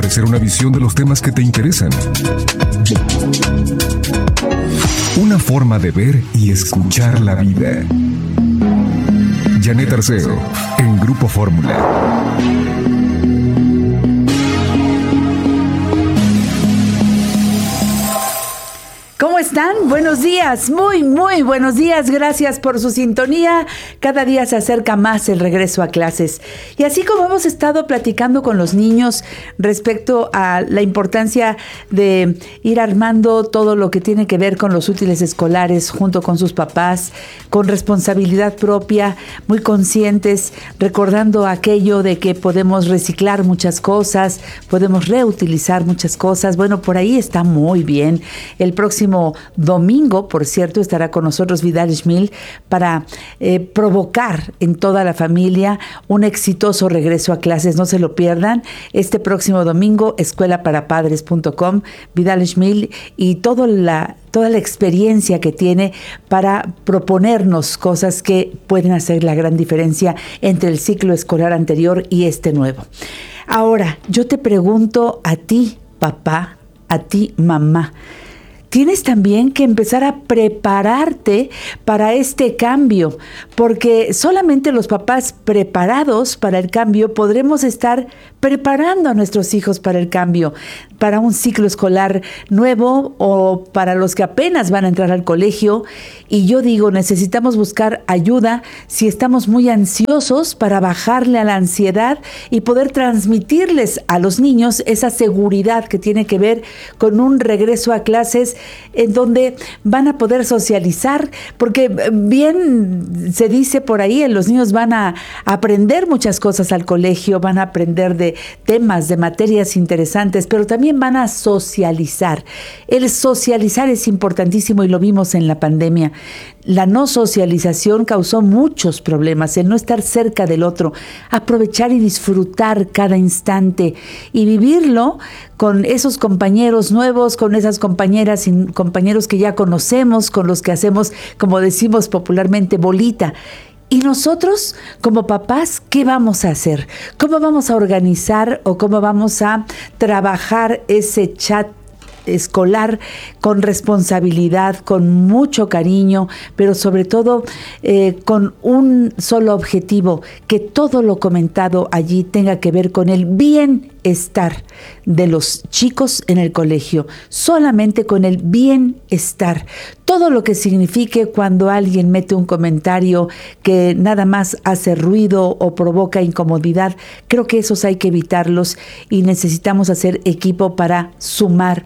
ofrecer una visión de los temas que te interesan. Una forma de ver y escuchar la vida. Janet Arceo, en Grupo Fórmula. ¿Cómo están? Buenos días, muy buenos días. Gracias por su sintonía. Cada día se acerca más el regreso a clases. Y así como hemos estado platicando con los niños respecto a la importancia de ir armando todo lo que tiene que ver con los útiles escolares junto con sus papás, con responsabilidad propia, muy conscientes, recordando aquello de que podemos reciclar muchas cosas, podemos reutilizar muchas cosas. Bueno, por ahí está muy bien. El próximo domingo, por cierto, estará con nosotros Vidal Schmil para provocar en toda la familia un exitoso regreso a clases. No se lo pierdan. Este próximo domingo, escuelaparapadres.com, Vidal Schmil y toda la experiencia que tiene para proponernos cosas que pueden hacer la gran diferencia entre el ciclo escolar anterior y este nuevo. Ahora, yo te pregunto a ti, papá, a ti, mamá, tienes también que empezar a prepararte para este cambio, porque solamente los papás preparados para el cambio podremos estar preparando a nuestros hijos para el cambio, para un ciclo escolar nuevo o para los que apenas van a entrar al colegio. Y yo digo, necesitamos buscar ayuda si estamos muy ansiosos para bajarle a la ansiedad y poder transmitirles a los niños esa seguridad que tiene que ver con un regreso a clases en donde van a poder socializar, porque bien se dice por ahí, los niños van a aprender muchas cosas al colegio, van a aprender de temas, de materias interesantes, pero también van a socializar. El socializar es importantísimo y lo vimos en la pandemia. La no socialización causó muchos problemas, el no estar cerca del otro, aprovechar y disfrutar cada instante y vivirlo con esos compañeros nuevos, con esas compañeras y compañeros que ya conocemos, con los que hacemos, como decimos popularmente, bolita. Y nosotros, como papás, ¿qué vamos a hacer? ¿Cómo vamos a organizar o cómo vamos a trabajar ese chat escolar con responsabilidad, con mucho cariño, pero sobre todo con un solo objetivo, que todo lo comentado allí tenga que ver con el bienestar de los chicos en el colegio, solamente con el bienestar. Todo lo que signifique cuando alguien mete un comentario que nada más hace ruido o provoca incomodidad, creo que esos hay que evitarlos y necesitamos hacer equipo para sumar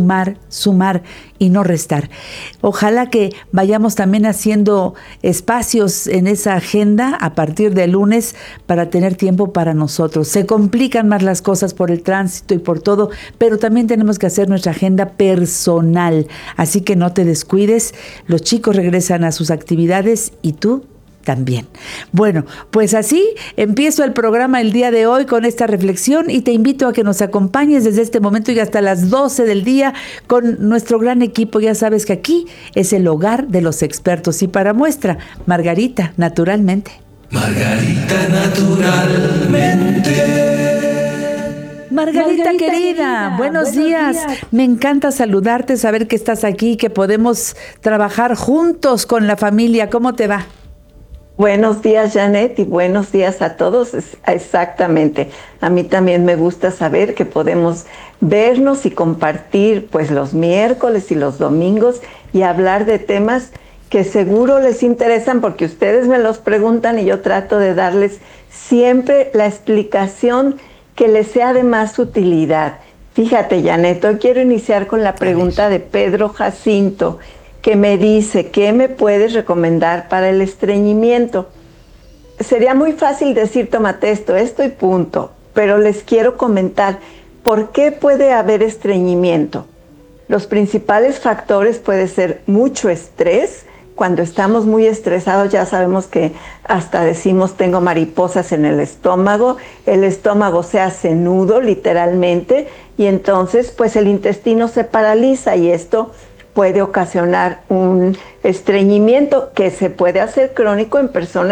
y no restar. Ojalá que vayamos también haciendo espacios en esa agenda a partir del lunes para tener tiempo para nosotros. Se complican más las cosas por el tránsito y por todo, pero también tenemos que hacer nuestra agenda personal. Así que no te descuides, los chicos regresan a sus actividades y tú también. Bueno, pues así empiezo el programa el día de hoy con esta reflexión y te invito a que nos acompañes desde este momento y hasta las 12 del día con nuestro gran equipo. Ya sabes que aquí es el hogar de los expertos y para muestra, Margarita, naturalmente. Margarita, naturalmente. Margarita querida, buenos días. Me encanta saludarte, saber que estás aquí, que podemos trabajar juntos con la familia. ¿Cómo te va? Buenos días, Janet, y buenos días a todos. Exactamente. A mí también me gusta saber que podemos vernos y compartir pues los miércoles y los domingos y hablar de temas que seguro les interesan porque ustedes me los preguntan y yo trato de darles siempre la explicación que les sea de más utilidad. Fíjate, Janet, hoy quiero iniciar con la pregunta de Pedro Jacinto, que me dice, ¿qué me puedes recomendar para el estreñimiento? Sería muy fácil decir, tómate esto y punto, pero les quiero comentar, ¿por qué puede haber estreñimiento? Los principales factores pueden ser mucho estrés. Cuando estamos muy estresados ya sabemos que hasta decimos tengo mariposas en el estómago se hace nudo literalmente y entonces pues el intestino se paraliza y esto puede ocasionar un estreñimiento que se puede hacer crónico en personas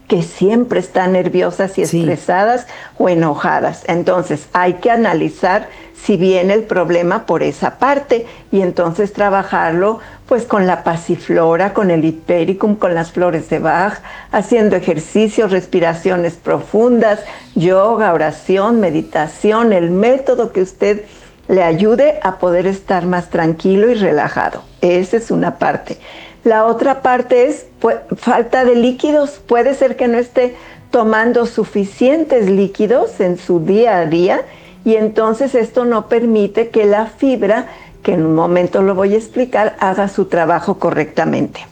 que siempre están nerviosas y estresadas o enojadas. Entonces hay que analizar si viene el problema por esa parte y entonces trabajarlo pues con la pasiflora, con el hipericum, con las flores de Bach, haciendo ejercicios, respiraciones profundas, yoga, oración, meditación, el método que usted le ayude a poder estar más tranquilo y relajado. Esa es una parte. La otra parte es falta de líquidos. Puede ser que no esté tomando suficientes líquidos en su día a día y entonces esto no permite que la fibra, que en un momento lo voy a explicar, haga su trabajo correctamente.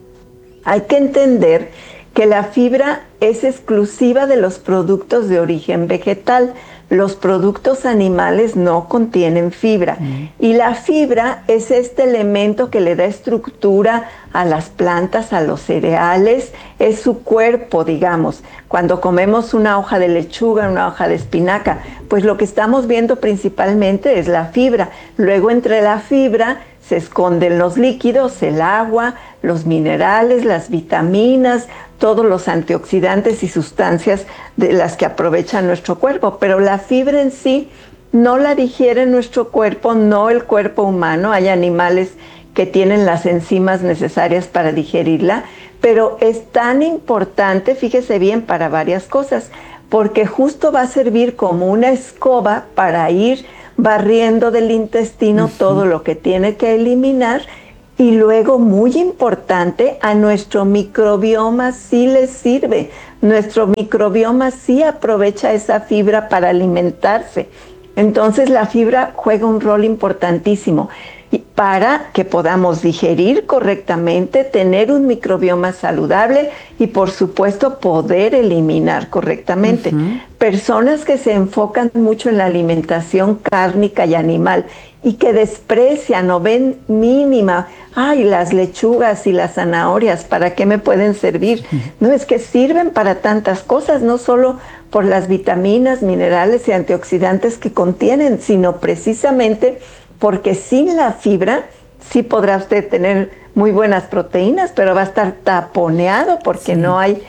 Hay que entender que la fibra es exclusiva de los productos de origen vegetal. Los productos animales no contienen fibra. Y la fibra es este elemento que le da estructura a las plantas, a los cereales, es su cuerpo, digamos. Cuando comemos una hoja de lechuga, una hoja de espinaca, pues lo que estamos viendo principalmente es la fibra. Luego entre la fibra se esconden los líquidos, el agua, los minerales, las vitaminas, todos los antioxidantes y sustancias de las que aprovecha nuestro cuerpo. Pero la fibra en sí no la digiere nuestro cuerpo, no el cuerpo humano. Hay animales que tienen las enzimas necesarias para digerirla, pero es tan importante, fíjese bien, para varias cosas, porque justo va a servir como una escoba para ir barriendo del intestino todo lo que tiene que eliminar. Y luego, muy importante, a nuestro microbioma sí le sirve. Nuestro microbioma sí aprovecha esa fibra para alimentarse. Entonces la fibra juega un rol importantísimo para que podamos digerir correctamente, tener un microbioma saludable y por supuesto poder eliminar correctamente. Personas que se enfocan mucho en la alimentación cárnica y animal y que desprecian o ven mínima, ay, las lechugas y las zanahorias, ¿para qué me pueden servir? No, es que sirven para tantas cosas, no solo por las vitaminas, minerales y antioxidantes que contienen, sino precisamente porque sin la fibra sí podrá usted tener muy buenas proteínas, pero va a estar taponeado porque no hay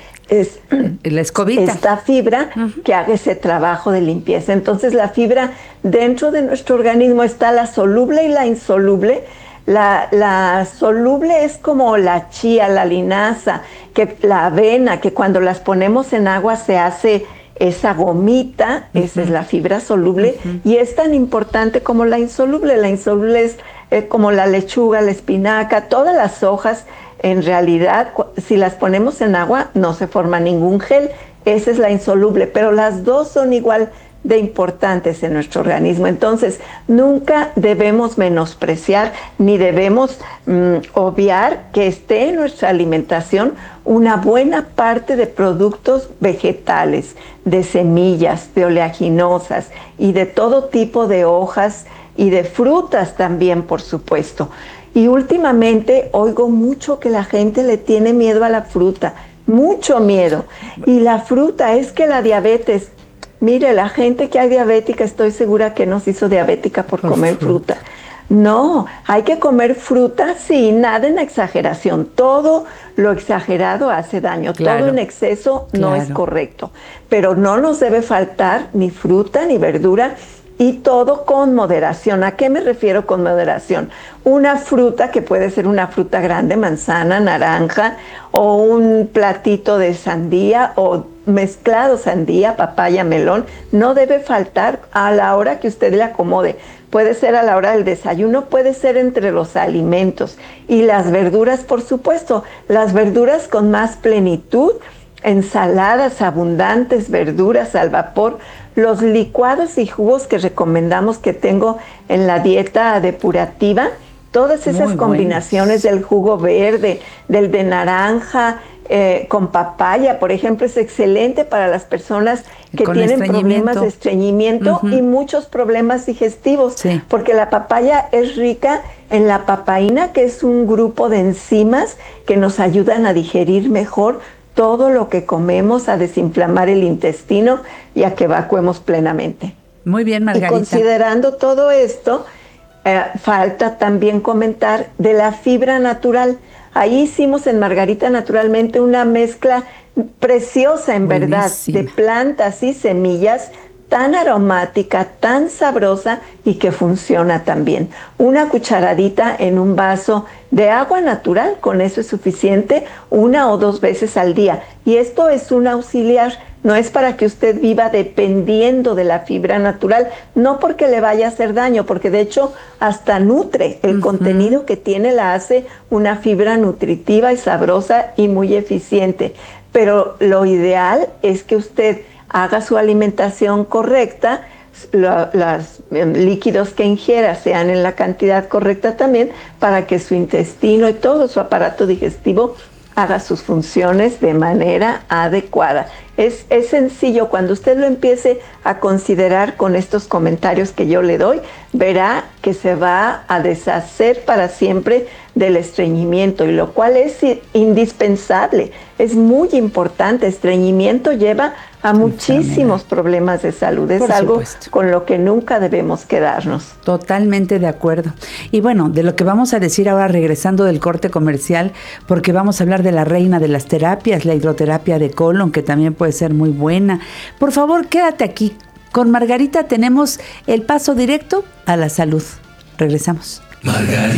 la escobita, esta fibra que haga ese trabajo de limpieza. Entonces la fibra dentro de nuestro organismo está la soluble y la insoluble. La soluble es como la chía, la linaza, que la avena, que cuando las ponemos en agua se hace esa gomita, esa es la fibra soluble, y es tan importante como la insoluble. La insoluble es como la lechuga, la espinaca, todas las hojas. En realidad, si las ponemos en agua, no se forma ningún gel. Esa es la insoluble, pero las dos son igual de importantes en nuestro organismo. Entonces, nunca debemos menospreciar ni debemos obviar que esté en nuestra alimentación una buena parte de productos vegetales, de semillas, de oleaginosas y de todo tipo de hojas y de frutas también, por supuesto. Y últimamente oigo mucho que la gente le tiene miedo a la fruta, mucho miedo. Y la fruta es que la diabetes, mire, la gente que hay diabética, estoy segura que no se hizo diabética por comer fruta. No, hay que comer fruta, sí, nada en exageración. Todo lo exagerado hace daño, todo en exceso no es correcto. Pero no nos debe faltar ni fruta ni verdura. Y todo con moderación. ¿A qué me refiero con moderación? Una fruta que puede ser una fruta grande, manzana, naranja, o un platito de sandía, o mezclado sandía, papaya, melón, no debe faltar a la hora que usted le acomode. Puede ser a la hora del desayuno, puede ser entre los alimentos. Y las verduras, por supuesto, las verduras con más plenitud, ensaladas abundantes, verduras al vapor, los licuados y jugos que recomendamos que tengo en la dieta depurativa, todas esas combinaciones del jugo verde, del de naranja, con papaya, por ejemplo, es excelente para las personas que tienen problemas de estreñimiento y muchos problemas digestivos, porque la papaya es rica en la papaína, que es un grupo de enzimas que nos ayudan a digerir mejor todo lo que comemos, a desinflamar el intestino y a que evacuemos plenamente. Muy bien, Margarita. Y considerando todo esto, falta también comentar de la fibra natural. Ahí hicimos en Margarita Naturalmente una mezcla preciosa en verdad, Buenísima. de plantas y semillas, tan aromática, tan sabrosa y que funciona también. Una cucharadita en un vaso de agua natural, con eso es suficiente, 1 o 2 veces al día. Y esto es un auxiliar, no es para que usted viva dependiendo de la fibra natural, no porque le vaya a hacer daño, porque de hecho hasta nutre, el contenido que tiene la hace una fibra nutritiva y sabrosa y muy eficiente. Pero lo ideal es que usted haga su alimentación correcta, los líquidos que ingiera sean en la cantidad correcta también, para que su intestino y todo su aparato digestivo haga sus funciones de manera adecuada. Es sencillo, cuando usted lo empiece a considerar con estos comentarios que yo le doy, verá que se va a deshacer para siempre del estreñimiento, y lo cual es indispensable, es muy importante. Estreñimiento lleva a muchísimos problemas de salud, es algo con lo que nunca debemos quedarnos. Totalmente de acuerdo. Y bueno, de lo que vamos a decir ahora, regresando del corte comercial, porque vamos a hablar de la reina de las terapias, la hidroterapia de colon, que también puede ser muy buena. Por favor, quédate aquí. Con Margarita tenemos el paso directo a la salud. Regresamos. Margarita